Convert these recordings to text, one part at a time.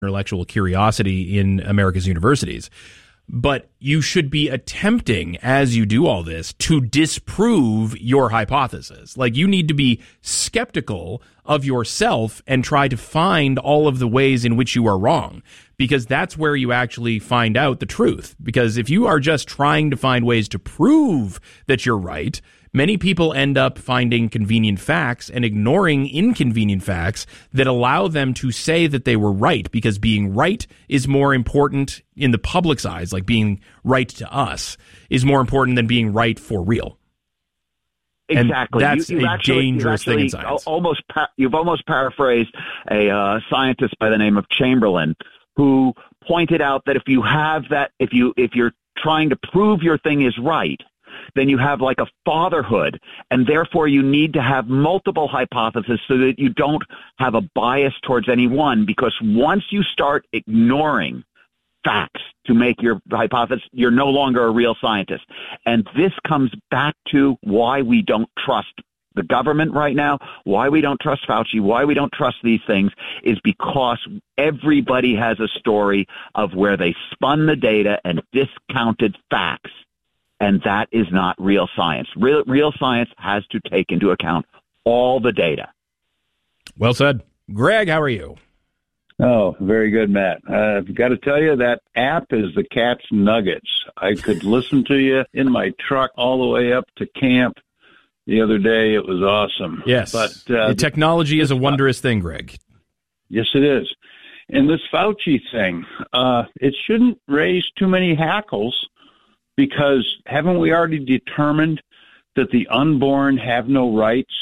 intellectual curiosity in America's universities. But you should be attempting, as you do all this, to disprove your hypothesis. Like, you need to be skeptical of yourself and try to find all of the ways in which you are wrong, because that's where you actually find out the truth. Because if you are just trying to find ways to prove that you're right, many people end up finding convenient facts and ignoring inconvenient facts that allow them to say that they were right, because being right is more important in the public's eyes, like being right to us is more important than being right for real. Exactly. And that's a dangerous thing in science. You've almost paraphrased a scientist by the name of Chamberlain, who pointed out that if you're trying to prove your thing is right, then you have like a fatherhood, and therefore you need to have multiple hypotheses so that you don't have a bias towards any one, because once you start ignoring facts to make your hypothesis, you're no longer a real scientist. And this comes back to why we don't trust the government right now, why we don't trust Fauci, why we don't trust these things, is because everybody has a story of where they spun the data and discounted facts. And that is not real science. Real science has to take into account all the data. Well said. Greg, how are you? Oh, very good, Matt. I've got to tell you, that app is the cat's nuggets. I could listen to you in my truck all the way up to camp the other day. It was awesome. Yes. But technology is a wondrous thing, Greg. Yes, it is. And this Fauci thing, it shouldn't raise too many hackles, because haven't we already determined that the unborn have no rights?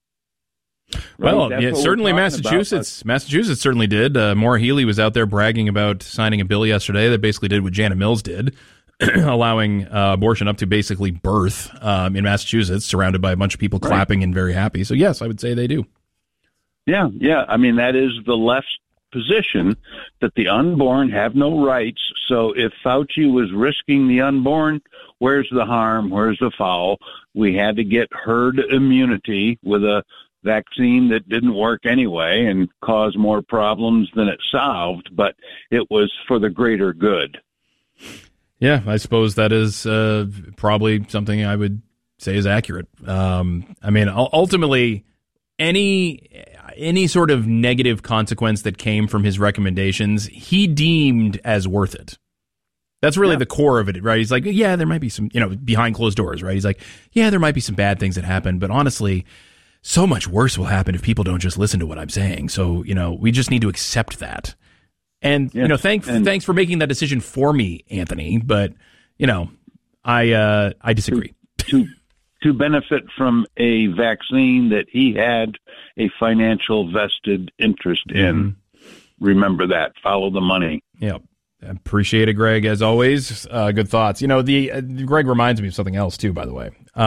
Right? Well, yeah, certainly Massachusetts certainly did. Maura Healey was out there bragging about signing a bill yesterday that basically did what Jana Mills did, allowing abortion up to basically birth in Massachusetts, surrounded by a bunch of people clapping and very happy. So, yes, I would say they do. Yeah. I mean, that is the left's position, that the unborn have no rights. So if Fauci was risking the unborn, where's the harm? Where's the foul? We had to get herd immunity with a vaccine that didn't work anyway and caused more problems than it solved, but it was for the greater good. Yeah, I suppose that is probably something I would say is accurate. I mean, ultimately, any sort of negative consequence that came from his recommendations, he deemed as worth it. That's really the core of it, right? He's like, yeah, there might be some, behind closed doors, right? He's like, yeah, there might be some bad things that happen, but honestly, so much worse will happen if people don't just listen to what I'm saying. So, we just need to accept that. And, thanks for making that decision for me, Anthony. But, I disagree. To benefit from a vaccine that he had a financial vested interest in. Remember that. Follow the money. Yeah. Appreciate it, Greg, as always. Good thoughts. Greg reminds me of something else, too, by the way.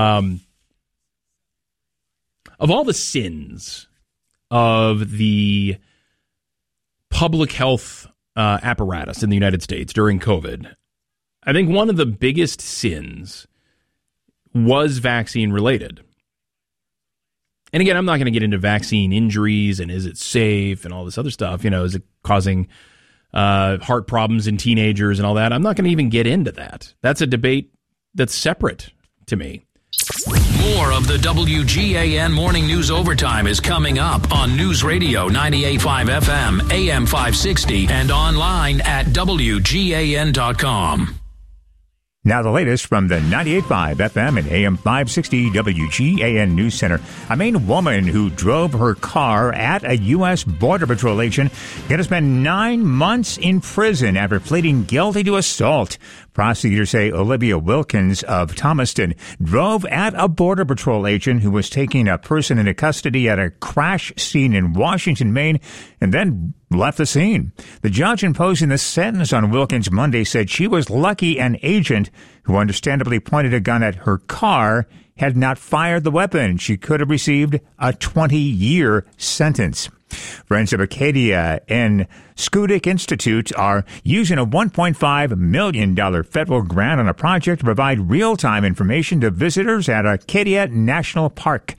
Of all the sins of the public health apparatus in the United States during COVID, I think one of the biggest sins was vaccine related. And again, I'm not going to get into vaccine injuries and is it safe and all this other stuff. Is it causing heart problems in teenagers and all that? I'm not going to even get into that. That's a debate that's separate to me. More of the WGAN Morning News Overtime is coming up on News Radio 98.5 FM, AM 560, and online at WGAN.com. Now the latest from the 98.5 FM and AM 560 WGAN News Center. A Maine woman who drove her car at a U.S. Border Patrol agent going to spend 9 months in prison after pleading guilty to assault. Prosecutors say Olivia Wilkins of Thomaston drove at a Border Patrol agent who was taking a person into custody at a crash scene in Washington, Maine, and then left the scene. The judge imposing the sentence on Wilkins Monday said she was lucky an agent who understandably pointed a gun at her car had not fired the weapon. She could have received a 20-year sentence. Friends of Acadia and Schoodic Institute are using a $1.5 million federal grant on a project to provide real-time information to visitors at Acadia National Park.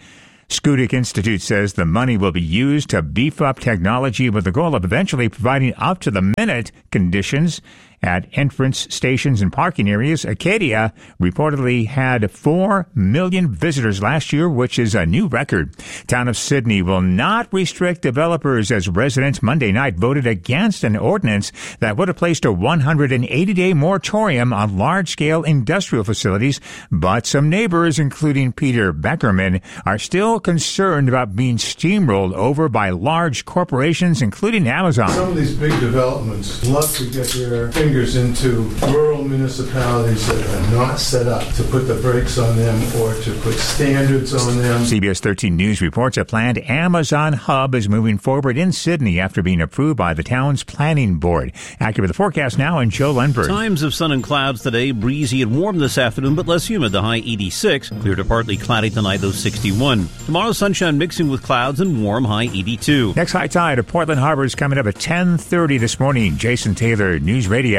Schoodic Institute says the money will be used to beef up technology with the goal of eventually providing up-to-the-minute conditions at entrance stations and parking areas. Acadia reportedly had 4 million visitors last year, which is a new record. Town of Sydney will not restrict developers as residents Monday night voted against an ordinance that would have placed a 180-day moratorium on large-scale industrial facilities. But some neighbors, including Peter Beckerman, are still concerned about being steamrolled over by large corporations, including Amazon. Some of these big developments love to get their fingers into rural municipalities that are not set up to put the brakes on them or to put standards on them. CBS 13 News reports a planned Amazon hub is moving forward in Sydney after being approved by the town's planning board. Accurate the forecast now, and Joe Lundberg. Times of sun and clouds today. Breezy and warm this afternoon, but less humid. The high 86. Clear to partly cloudy tonight, though 61. Tomorrow, sunshine mixing with clouds and warm, high 82. Next high tide of Portland Harbor is coming up at 10:30 this morning. Jason Taylor, News Radio,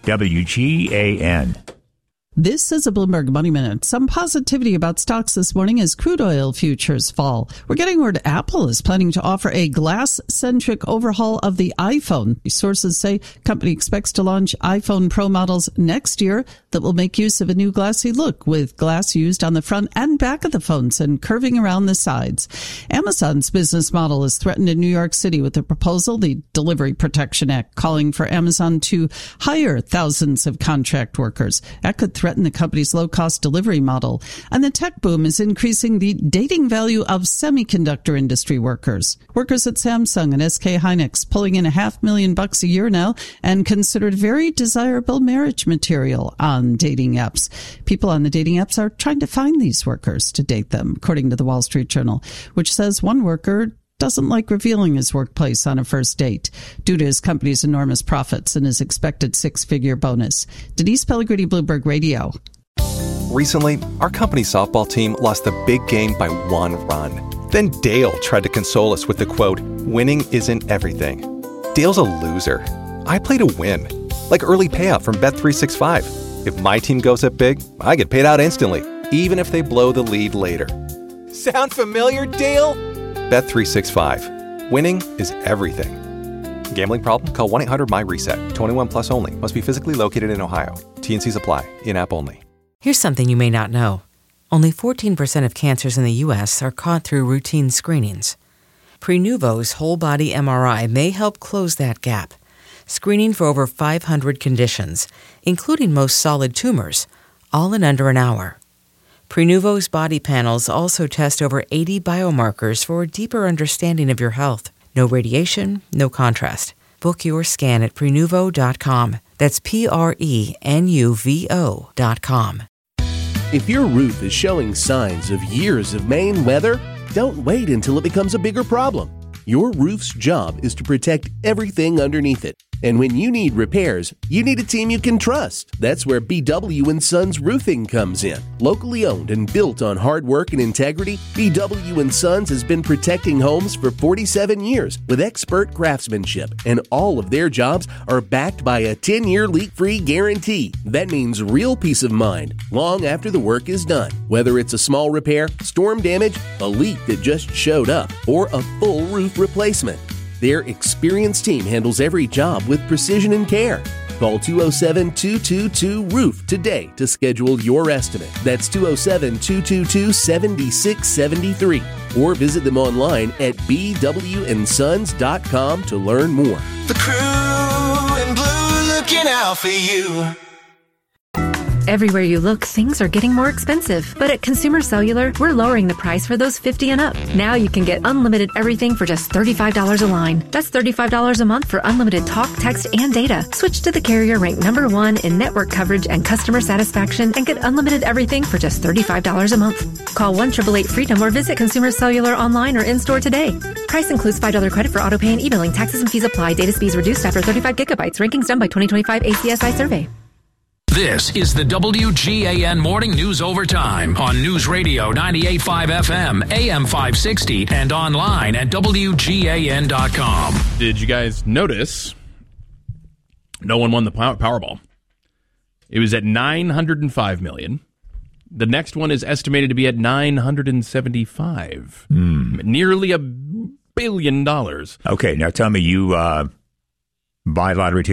WGAN. This is a Bloomberg Money Minute. Some positivity about stocks this morning as crude oil futures fall. We're getting word Apple is planning to offer a glass-centric overhaul of the iPhone. Sources say the company expects to launch iPhone Pro models next year that will make use of a new glassy look with glass used on the front and back of the phones and curving around the sides. Amazon's business model is threatened in New York City with a proposal, the Delivery Protection Act, calling for Amazon to hire thousands of contract workers. That could threaten the company's low-cost delivery model. And the tech boom is increasing the dating value of semiconductor industry workers. Workers at Samsung and SK Hynix pulling in $500,000 a year now and considered very desirable marriage material on dating apps. People on the dating apps are trying to find these workers to date them, according to the Wall Street Journal, which says one worker doesn't like revealing his workplace on a first date due to his company's enormous profits and his expected six-figure bonus. Denise Pellegrini, Bloomberg Radio. Recently, our company softball team lost the big game by 1 run. Then Dale tried to console us with the quote, "Winning isn't everything." Dale's a loser. I play to win, like early payout from Bet365. If my team goes up big, I get paid out instantly, even if they blow the lead later. Sound familiar, Dale? Bet365. Winning is everything. Gambling problem? Call 1-800-MY-RESET. 21 plus only. Must be physically located in Ohio. T&Cs apply. In-app only. Here's something you may not know. Only 14% of cancers in the U.S. are caught through routine screenings. Prenuvo's whole-body MRI may help close that gap, screening for over 500 conditions, including most solid tumors, all in under an hour. Prenuvo's body panels also test over 80 biomarkers for a deeper understanding of your health. No radiation, no contrast. Book your scan at Prenuvo.com. That's Prenuvo.com. If your roof is showing signs of years of Maine weather, don't wait until it becomes a bigger problem. Your roof's job is to protect everything underneath it. And when you need repairs, you need a team you can trust. That's where BW & Sons Roofing comes in. Locally owned and built on hard work and integrity, BW & Sons has been protecting homes for 47 years with expert craftsmanship, and all of their jobs are backed by a 10-year leak-free guarantee. That means real peace of mind long after the work is done. Whether it's a small repair, storm damage, a leak that just showed up, or a full roof replacement, their experienced team handles every job with precision and care. Call 207-222-ROOF today to schedule your estimate. That's 207-222-7673. Or visit them online at bwnsons.com to learn more. The crew in blue looking out for you. Everywhere you look, things are getting more expensive. But at Consumer Cellular, we're lowering the price for those 50 and up. Now you can get unlimited everything for just $35 a line. That's $35 a month for unlimited talk, text, and data. Switch to the carrier ranked #1 in network coverage and customer satisfaction and get unlimited everything for just $35 a month. Call 1-888-FREEDOM or visit Consumer Cellular online or in-store today. Price includes $5 credit for auto pay and e-billing. Taxes and fees apply. Data speeds reduced after 35 gigabytes. Rankings done by 2025 ACSI survey. This is the WGAN Morning News Overtime on News Radio 98.5 FM, AM 560, and online at WGAN.com. Did you guys notice no one won the Powerball? It was at $905 million. The next one is estimated to be at $975. Nearly $1 billion. Okay, now tell me, you buy lottery tickets